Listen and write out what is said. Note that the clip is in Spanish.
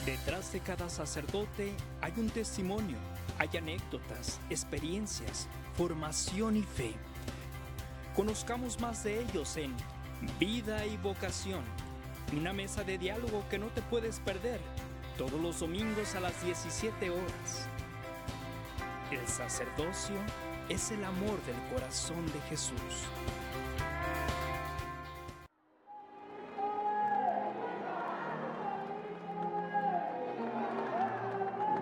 Detrás de cada sacerdote hay un testimonio, hay anécdotas, experiencias, formación y fe. Conozcamos más de ellos en Vida y Vocación, una mesa de diálogo que no te puedes perder, todos los domingos a las 17 horas. El sacerdocio es el amor del corazón de Jesús.